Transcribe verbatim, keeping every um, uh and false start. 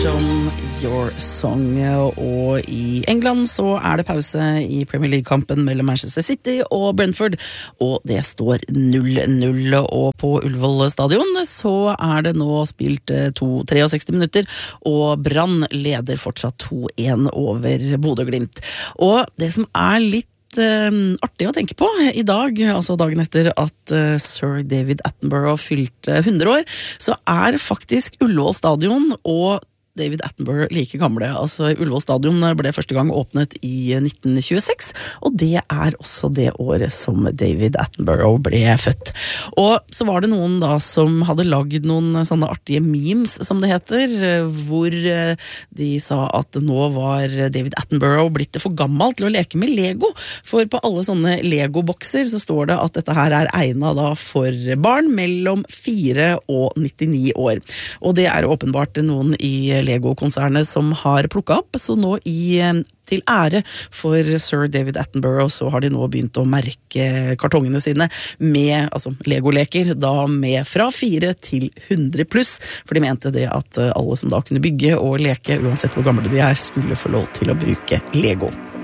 John, Your Song. Og i England så er det pause i Premier League-kampen mellom Manchester City og Brentford, og det står null null. Og på Ullevål stadion så er det nå spilt to, sekstitre minutter, og Brann leder fortsatt to en over Bodø/Glimt. Og det som er litt Uh, artig å tenke på i dag, altså dagen etter at uh, Sir David Attenborough fylte hundre år, så er faktisk Ullevål stadion og David Attenborough like gamle. Altså Ullevål stadion ble første gang åpnet i nitten tjueseks, og det er også det året som David Attenborough ble født. Og så var det noen da som hadde lagd noen sånne artige memes, som det heter, hvor de sa at nå var David Attenborough blitt for gammel til å leke med Lego, for på alle sånne Lego-bokser så står det at dette her er egnet da for barn mellom fire og nittini år. Og det er åpenbart noen i Lego-konsernet som har plukket opp, så nå i, til ære for Sir David Attenborough så har de nå begynt å merke kartongene sine med altså Lego-leker, da med fra fire til hundre pluss, for de mente det at alle som da kunne bygge og leke, uansett hvor gamle de er, skulle få lov til å bruke Lego.